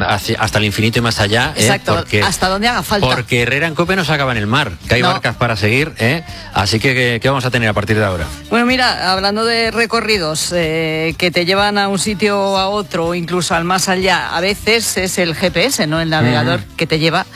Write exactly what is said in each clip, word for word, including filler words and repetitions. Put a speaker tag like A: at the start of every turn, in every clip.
A: hacia, hasta el infinito y más allá.
B: Exacto,
A: ¿eh? Porque,
B: hasta donde haga falta.
A: Porque Herrera en Cope no se acaba en el mar, que hay
B: no.
A: barcas para seguir, ¿eh? Así que, ¿qué vamos a tener a partir de ahora?
B: Bueno, mira, hablando de recorridos eh, que te llevan a un sitio o a otro, o incluso al más allá, a veces es el G P S, ¿no? El navegador mm. que te lleva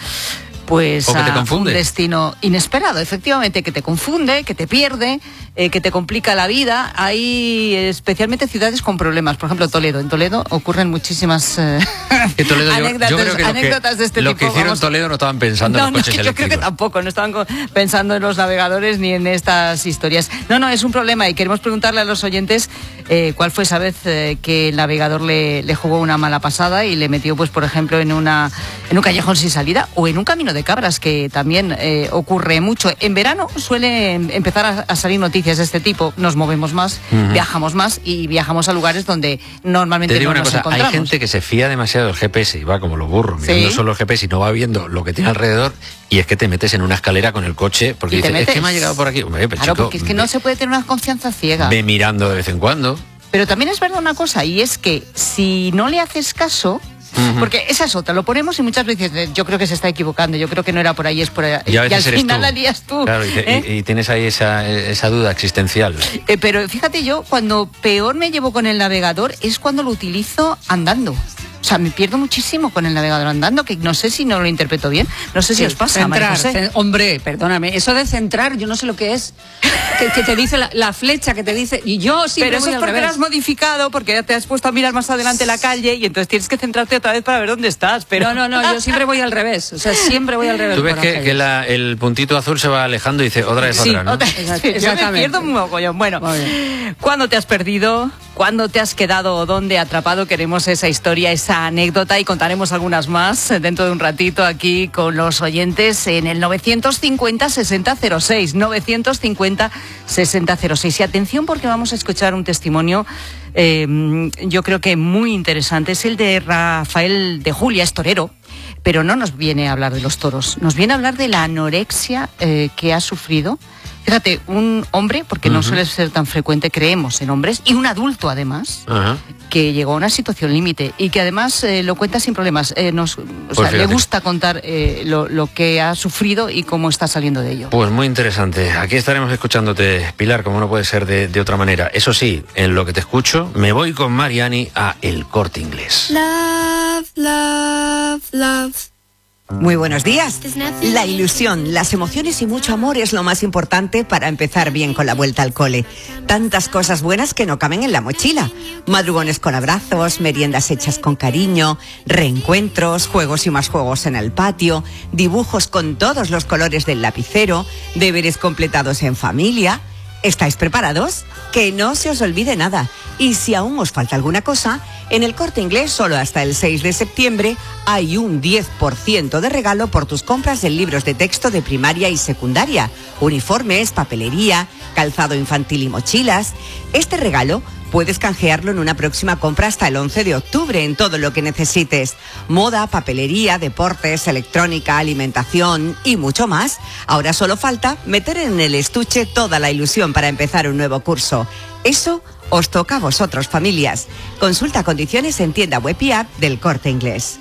B: pues a un destino inesperado, efectivamente, que te confunde, que te pierde, eh, que te complica la vida. Hay especialmente ciudades con problemas, por ejemplo Toledo. En Toledo ocurren muchísimas eh,
A: Toledo,
B: anécdotas,
A: yo, yo creo que
B: anécdotas
A: que,
B: de este
A: lo
B: tipo.
A: Lo que hicieron
B: Vamos,
A: en Toledo no estaban pensando
B: no,
A: en los coches
B: no,
A: eléctricos.
B: Yo creo que tampoco, no estaban pensando en los navegadores ni en estas historias. No, no, es un problema y queremos preguntarle a los oyentes eh, cuál fue esa vez eh, que el navegador le, le jugó una mala pasada y le metió, pues por ejemplo, en, una, en un callejón sin salida o en un camino de cabras, que también eh, ocurre mucho. En verano suele empezar a, a salir noticias de este tipo. Nos movemos más, uh-huh. viajamos más y viajamos a lugares donde normalmente
A: Te digo
B: no
A: una
B: nos
A: cosa,
B: encontramos.
A: Hay gente que se fía demasiado del G P S y va como los burros, mirando ¿Sí? solo el G P S y no va viendo lo que tiene alrededor, y es que te metes en una escalera con el coche porque dices, es que me ha llegado por aquí. Hombre, pero
B: claro,
A: chico,
B: porque es que no se puede tener una confianza ciega.
A: Ve mirando de vez en cuando.
B: Pero también es verdad una cosa, y es que si no le haces caso, uh-huh. porque esa es otra, lo ponemos y muchas veces yo creo que se está equivocando, yo creo que no era por ahí, es por ahí, y, y al final la lías tú.
A: Claro, y, te, ¿eh? y, y tienes ahí esa, esa duda existencial.
B: Eh, pero fíjate, yo cuando peor me llevo con el navegador es cuando lo utilizo andando. O sea, me pierdo muchísimo con el navegador andando, que no sé si no lo interpreto bien. No sé si sí, os pasa,
C: centrar, cen, hombre, perdóname, eso de centrar, yo no sé lo que es. Que, que te dice la, la flecha, que te dice, y yo siempre
B: Pero eso
C: voy
B: es
C: al
B: porque
C: revés.
B: lo has modificado, porque te has puesto a mirar más adelante la calle y entonces tienes que centrarte otra vez para ver dónde estás. Pero
C: no, no, no, yo siempre voy al revés. O sea, siempre voy al revés.
A: Tú ves que, que la, el puntito azul se va alejando y dice, otra vez
B: sí,
A: otra, ¿no?
B: Otra, exactamente. Yo me pierdo un mogollón. Bueno, ¿cuándo te has perdido? ¿Cuándo te has quedado o dónde atrapado? Queremos esa historia, esa anécdota, y contaremos algunas más dentro de un ratito aquí con los oyentes en el novecientos cincuenta sesenta cero seis, novecientos cincuenta sesenta cero seis. Y atención, porque vamos a escuchar un testimonio eh, yo creo que muy interesante. Es el de Rafael de Julia, es torero, pero no nos viene a hablar de los toros, nos viene a hablar de la anorexia eh, que ha sufrido. Fíjate, un hombre, porque uh-huh. no suele ser tan frecuente, creemos en hombres, y un adulto además, uh-huh. que llegó a una situación límite y que además eh, lo cuenta sin problemas. Eh, nos, o
A: pues
B: sea, le gusta contar eh, lo, lo que ha sufrido y cómo está saliendo de ello.
A: Pues muy interesante. Aquí estaremos escuchándote, Pilar, como no puede ser de, de otra manera. Eso sí, en lo que te escucho, me voy con Mariani a El Corte Inglés.
D: Love, love, love.
E: Muy buenos días. La ilusión, las emociones y mucho amor es lo más importante para empezar bien con la vuelta al cole. Tantas cosas buenas que no caben en la mochila. Madrugones con abrazos, meriendas hechas con cariño, reencuentros, juegos y más juegos en el patio, dibujos con todos los colores del lapicero, deberes completados en familia. ¿Estáis preparados? Que no se os olvide nada. Y si aún os falta alguna cosa, en El Corte Inglés solo hasta el seis de septiembre hay un diez por ciento de regalo por tus compras en libros de texto de primaria y secundaria, uniformes, papelería, calzado infantil y mochilas. Este regalo puedes canjearlo en una próxima compra hasta el once de octubre en todo lo que necesites. Moda, papelería, deportes, electrónica, alimentación y mucho más. Ahora solo falta meter en el estuche toda la ilusión para empezar un nuevo curso. Eso os toca a vosotros, familias. Consulta condiciones en tienda web y app del Corte Inglés.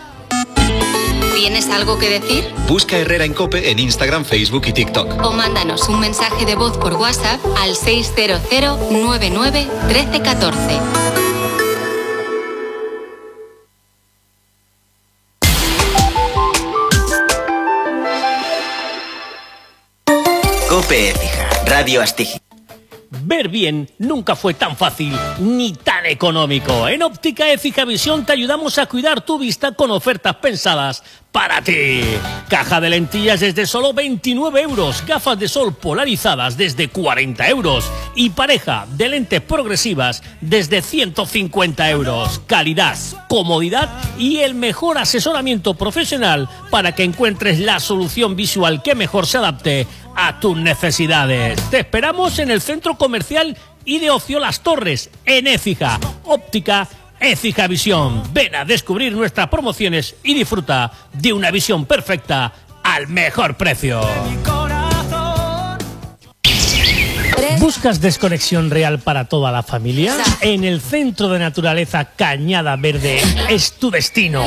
F: ¿Tienes algo que decir?
G: Busca Herrera en Cope en Instagram, Facebook y TikTok.
F: O mándanos un mensaje de voz por WhatsApp al seis cero cero nueve nueve uno tres uno cuatro.
H: Cope Écija, Radio Astigi.
I: Ver bien nunca fue tan fácil ni tan económico. En Óptica Écija Visión te ayudamos a cuidar tu vista con ofertas pensadas para ti. Caja de lentillas desde solo veintinueve euros, gafas de sol polarizadas desde cuarenta euros y pareja de lentes progresivas desde ciento cincuenta euros. Calidad, comodidad y el mejor asesoramiento profesional para que encuentres la solución visual que mejor se adapte a tus necesidades. Te esperamos en el Centro Comercial y de Ocio Las Torres, en Écija. Óptica Écija Visión. Ven a descubrir nuestras promociones y disfruta de una visión perfecta al mejor precio. ¿Buscas desconexión real para toda la familia? En el Centro de Naturaleza Cañada Verde es tu destino.